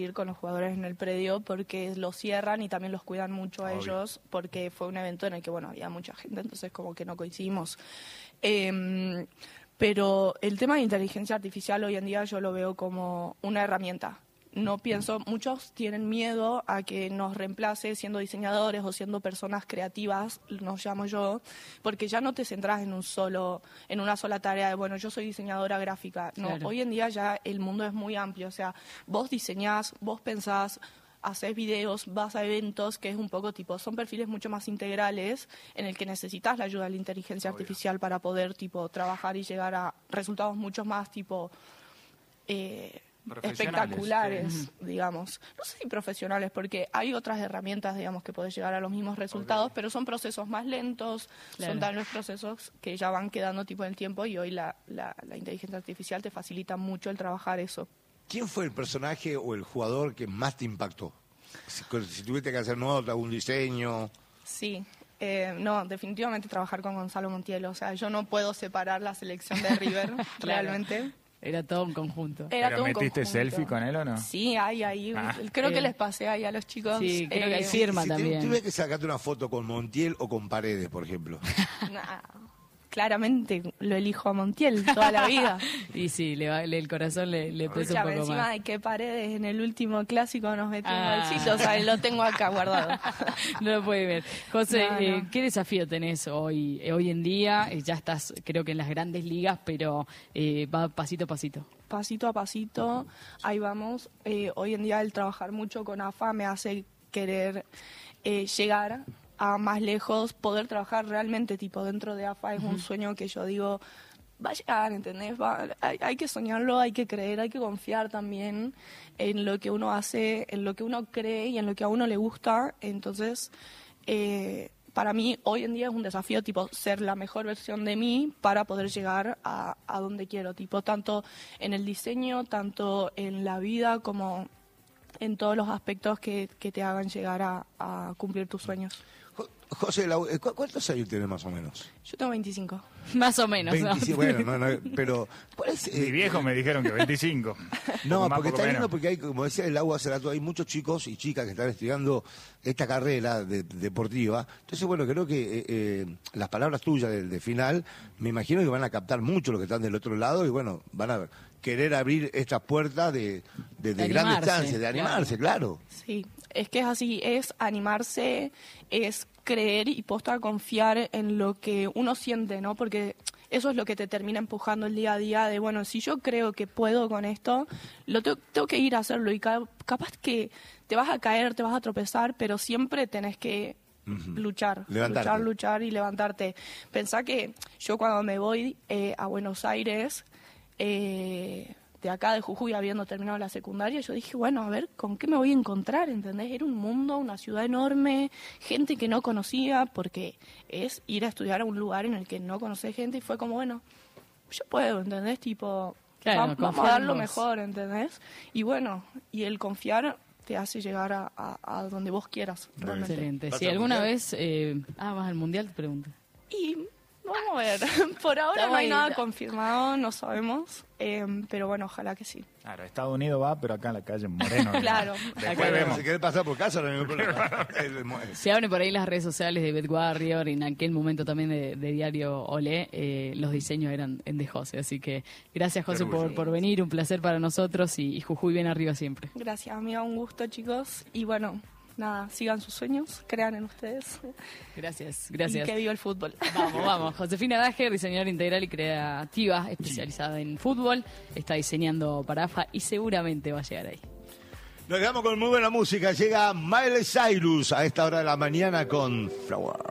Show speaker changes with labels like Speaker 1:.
Speaker 1: seguir con los jugadores en el predio porque los cierran y también los cuidan mucho a ellos, porque fue un evento en el que, bueno, había mucha gente, entonces como que no coincidimos. Pero el tema de inteligencia artificial hoy en día yo lo veo como una herramienta. No pienso, muchos tienen miedo a que nos reemplace siendo diseñadores o siendo personas creativas, nos llamo yo, porque ya no te centras en una sola tarea de, bueno, yo soy diseñadora gráfica. No,
Speaker 2: Claro.
Speaker 1: hoy en día ya el mundo es muy amplio, o sea, vos diseñás, vos pensás, haces videos, vas a eventos, que es un poco tipo, son perfiles mucho más integrales en el que necesitas la ayuda de la inteligencia artificial para poder tipo trabajar y llegar a resultados mucho más tipo espectaculares, digamos. No sé si profesionales, porque hay otras herramientas, digamos, que pueden llegar a los mismos resultados, pero son procesos más lentos, son tal vez procesos que ya van quedando tipo en el tiempo y hoy la inteligencia artificial te facilita mucho el trabajar eso.
Speaker 3: ¿Quién fue el personaje o el jugador que más te impactó? Si tuviste que hacer nota, algún diseño...
Speaker 1: Sí, no, definitivamente trabajar con Gonzalo Montiel. O sea, yo no puedo separar la selección de River, realmente.
Speaker 2: Era todo un conjunto.
Speaker 4: ¿Pero metiste selfie con él o no?
Speaker 1: Sí, hay ahí. Creo que les pasé ahí a los chicos.
Speaker 2: Sí, creo que hay firma también.
Speaker 3: Si tuve que sacarte una foto con Montiel o con Paredes, por ejemplo.
Speaker 1: Claramente lo elijo a Montiel toda la vida.
Speaker 2: Y sí, el corazón le pesa un poco
Speaker 1: encima
Speaker 2: más.
Speaker 1: de qué Paredes en el último clásico nos metió un golcito, o sea, lo tengo acá guardado.
Speaker 2: No lo puede ver. José, no. ¿Qué desafío tenés hoy en día? Ya estás, creo que en las grandes ligas, pero va pasito a pasito.
Speaker 1: Pasito a pasito, ahí vamos. Hoy en día el trabajar mucho con AFA me hace querer llegar a más lejos, poder trabajar realmente tipo dentro de AFA es un sueño que yo digo, va a llegar, ¿entendés? Hay que soñarlo, hay que creer, hay que confiar también en lo que uno hace, en lo que uno cree y en lo que a uno le gusta. Entonces, para mí hoy en día es un desafío tipo ser la mejor versión de mí para poder llegar a donde quiero, tipo tanto en el diseño, tanto en la vida como en todos los aspectos que te hagan llegar a cumplir tus sueños.
Speaker 3: José, ¿cuántos años tienes más o menos?
Speaker 1: Yo tengo 25.
Speaker 2: Más o menos.
Speaker 3: 25,
Speaker 2: ¿no?
Speaker 3: Bueno, no, pero...
Speaker 4: Mi viejo me dijeron que 25.
Speaker 3: No, porque está lindo porque hay, como decía el agua hace rato, hay muchos chicos y chicas que están estudiando esta carrera deportiva. Entonces, bueno, creo que las palabras tuyas de final, me imagino que van a captar mucho los que están del otro lado y, bueno, van a querer abrir estas puertas de grandes chances, de animarse, claro.
Speaker 1: Sí, es que es así, es animarse, es creer y posta confiar en lo que uno siente, ¿no? Porque eso es lo que te termina empujando el día a día de, bueno, si yo creo que puedo con esto, tengo que ir a hacerlo y capaz que te vas a caer, te vas a tropezar, pero siempre tenés que luchar y levantarte. Pensá que yo cuando me voy a Buenos Aires, de acá de Jujuy, habiendo terminado la secundaria, yo dije, bueno, a ver, ¿con qué me voy a encontrar? ¿Entendés? Era un mundo, una ciudad enorme, gente que no conocía, porque es ir a estudiar a un lugar en el que no conoces gente, y fue como, bueno, yo puedo, ¿entendés? Tipo,
Speaker 2: claro,
Speaker 1: vamos a dar lo mejor, ¿entendés? Y bueno, y el confiar te hace llegar a donde vos quieras, realmente.
Speaker 2: Excelente. Si alguna vez... vas al Mundial, te pregunto.
Speaker 1: Y... vamos a ver, por ahora no hay nada confirmado, no sabemos, pero bueno, ojalá que sí.
Speaker 4: Claro, Estados Unidos va, pero acá en la calle Moreno.
Speaker 1: Claro.
Speaker 4: Después vemos.
Speaker 3: Si querés pasar por casa, no hay ningún problema.
Speaker 2: Se abren por ahí las redes sociales de Bet Warrior y en aquel momento también de Diario Olé, los diseños eran de José, así que gracias José por venir, un placer para nosotros y Jujuy bien arriba siempre.
Speaker 1: Gracias, amiga, un gusto, chicos, y bueno... nada, sigan sus sueños, crean en ustedes.
Speaker 2: Gracias.
Speaker 1: Y que viva el fútbol.
Speaker 2: Vamos. Josefina Dager, diseñadora integral y creativa, especializada en fútbol, está diseñando para AFA y seguramente va a llegar ahí.
Speaker 3: Nos quedamos con muy buena música. Llega Miley Cyrus a esta hora de la mañana con Flower.